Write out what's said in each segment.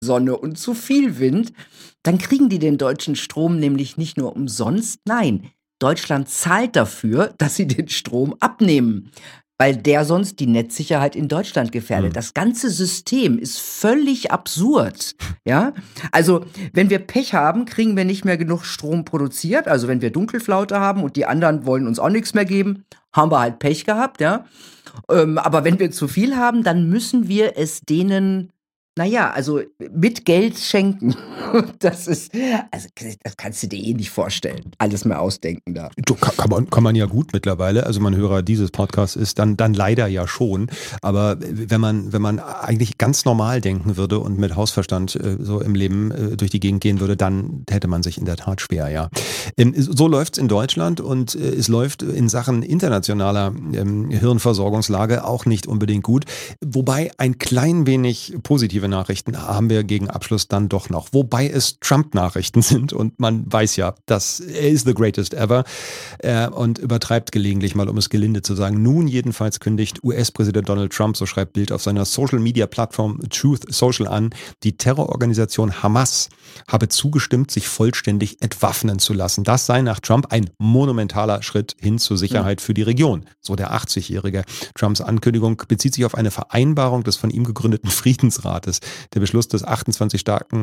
Sonne und zu viel Wind, dann kriegen die den deutschen Strom nämlich nicht nur umsonst, nein, Deutschland zahlt dafür, dass sie den Strom abnehmen, weil der sonst die Netzsicherheit in Deutschland gefährdet. Hm. Das ganze System ist völlig absurd. Ja, also wenn wir Pech haben, kriegen wir nicht mehr genug Strom produziert. Also wenn wir Dunkelflaute haben und die anderen wollen uns auch nichts mehr geben, haben wir halt Pech gehabt, ja. Aber wenn wir zu viel haben, dann müssen wir es denen, naja, also mit Geld schenken. Das ist, also das kannst du dir eh nicht vorstellen. Alles mal ausdenken da. Kann man ja gut mittlerweile. Also mein Hörer dieses Podcasts ist dann leider ja schon. Aber wenn man eigentlich ganz normal denken würde und mit Hausverstand so im Leben durch die Gegend gehen würde, dann hätte man sich in der Tat schwer, ja. So läuft's in Deutschland und es läuft in Sachen internationaler Hirnversorgungslage auch nicht unbedingt gut. Wobei ein klein wenig positive Nachrichten haben wir gegen Abschluss dann doch noch. Wobei es Trump-Nachrichten sind und man weiß ja, dass er ist the greatest ever und übertreibt gelegentlich mal, um es gelinde zu sagen. Nun jedenfalls kündigt US-Präsident Donald Trump, so schreibt Bild auf seiner Social-Media-Plattform Truth Social an, die Terrororganisation Hamas habe zugestimmt, sich vollständig entwaffnen zu lassen. Das sei nach Trump ein monumentaler Schritt hin zur Sicherheit für die Region. So der 80-Jährige. Trumps Ankündigung bezieht sich auf eine Vereinbarung des von ihm gegründeten Friedensrates. Der Beschluss des 28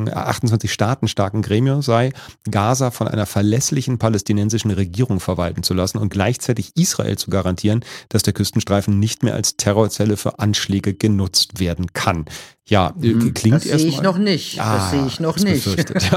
Staaten starken Gremiums sei, Gaza von einer verlässlichen palästinensischen Regierung verwalten zu lassen und gleichzeitig Israel zu garantieren, dass der Küstenstreifen nicht mehr als Terrorzelle für Anschläge genutzt werden kann. Ja, klingt das sehe ich noch nicht. Das sehe ich noch nicht.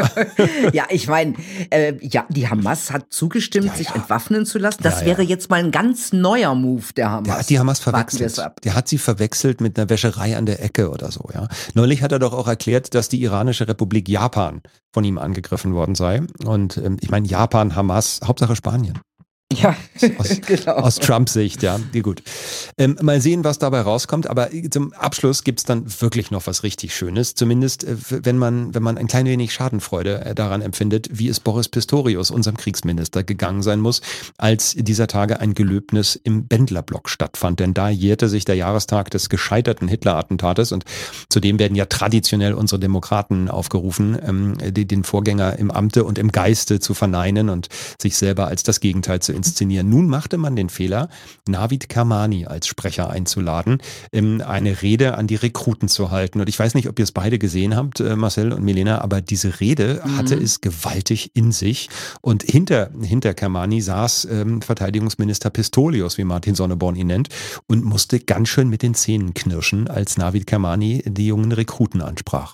Ja, ich meine, die Hamas hat zugestimmt, sich entwaffnen zu lassen. Das wäre jetzt mal ein ganz neuer Move der Hamas. Der hat die Hamas verwechselt. Der hat sie verwechselt mit einer Wäscherei an der Ecke oder so. Ja. Neulich hat er doch auch erklärt, dass die iranische Republik Japan von ihm angegriffen worden sei. Und ich meine, Japan, Hamas, Hauptsache Spanien. Ja, genau. Aus Trumps Sicht, ja, gut. Mal sehen, was dabei rauskommt, aber zum Abschluss gibt's dann wirklich noch was richtig Schönes, zumindest wenn man ein klein wenig Schadenfreude daran empfindet, wie es Boris Pistorius, unserem Kriegsminister, gegangen sein muss, als dieser Tage ein Gelöbnis im Bendlerblock stattfand, denn da jährte sich der Jahrestag des gescheiterten Hitler-Attentates und zudem werden ja traditionell unsere Demokraten aufgerufen, den Vorgänger im Amte und im Geiste zu verneinen und sich selber als das Gegenteil zu inszenieren. Nun machte man den Fehler, Navid Kermani als Sprecher einzuladen, eine Rede an die Rekruten zu halten. Und ich weiß nicht, ob ihr es beide gesehen habt, Marcel und Milena, aber diese Rede hatte es gewaltig in sich. Und hinter Kermani saß Verteidigungsminister Pistorius, wie Martin Sonneborn ihn nennt, und musste ganz schön mit den Zähnen knirschen, als Navid Kermani die jungen Rekruten ansprach.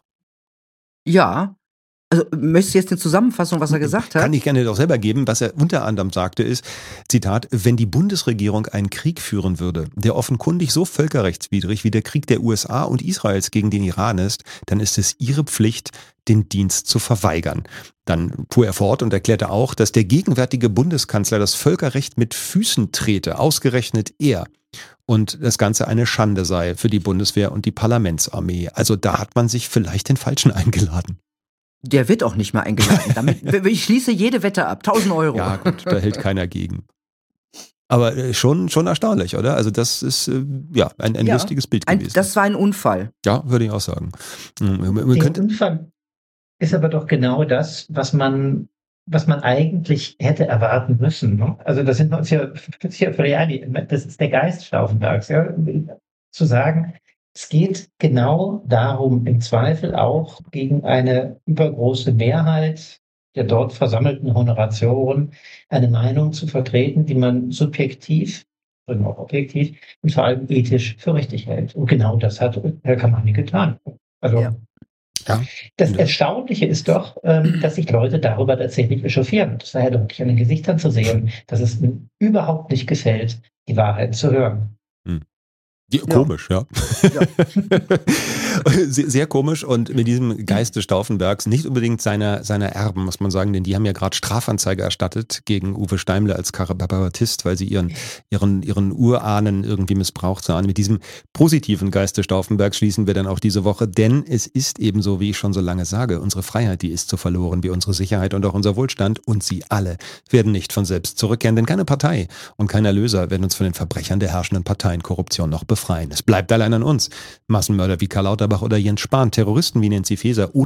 Ja. Also, möchtest du jetzt eine Zusammenfassung, was er gesagt hat? Kann ich gerne doch selber geben. Was er unter anderem sagte ist, Zitat, wenn die Bundesregierung einen Krieg führen würde, der offenkundig so völkerrechtswidrig wie der Krieg der USA und Israels gegen den Iran ist, dann ist es ihre Pflicht, den Dienst zu verweigern. Dann fuhr er fort und erklärte auch, dass der gegenwärtige Bundeskanzler das Völkerrecht mit Füßen trete, ausgerechnet er. Und das Ganze eine Schande sei für die Bundeswehr und die Parlamentsarmee. Also da hat man sich vielleicht den Falschen eingeladen. Der wird auch nicht mehr eingeladen. Ich schließe jede Wette ab. 1.000 Euro. Ja gut, da hält keiner gegen. Aber schon erstaunlich, oder? Also das ist ein lustiges Bild gewesen. Das war ein Unfall. Ja, würde ich auch sagen. Der Unfall ist aber doch genau das, was man eigentlich hätte erwarten müssen. Ne? Also das sind wir uns ja für real. Das ist der Geist Stauffenbergs. Ja? Zu sagen, es geht genau darum, im Zweifel auch gegen eine übergroße Mehrheit der dort versammelten Honoratioren eine Meinung zu vertreten, die man subjektiv und auch objektiv und vor allem ethisch für richtig hält. Und genau das hat Herr Kermani getan. Also das Erstaunliche ist doch, dass sich Leute darüber tatsächlich echauffieren. Das sei ja deutlich an den Gesichtern zu sehen, dass es ihnen überhaupt nicht gefällt, die Wahrheit zu hören. Komisch, ja. Sehr komisch und mit diesem Geist des Stauffenbergs nicht unbedingt seiner Erben, muss man sagen, denn die haben ja gerade Strafanzeige erstattet gegen Uwe Steimle als Kabarettist, weil sie ihren Urahnen irgendwie missbraucht sahen. Mit diesem positiven Geist des Stauffenbergs schließen wir dann auch diese Woche, denn es ist ebenso, wie ich schon so lange sage, unsere Freiheit, die ist zu verloren, wie unsere Sicherheit und auch unser Wohlstand und sie alle werden nicht von selbst zurückkehren, denn keine Partei und kein Erlöser werden uns von den Verbrechern der herrschenden Parteien Korruption noch befreien. befreien. Es bleibt allein an uns. Massenmörder wie Karl Lauterbach oder Jens Spahn, Terroristen wie Nancy Faeser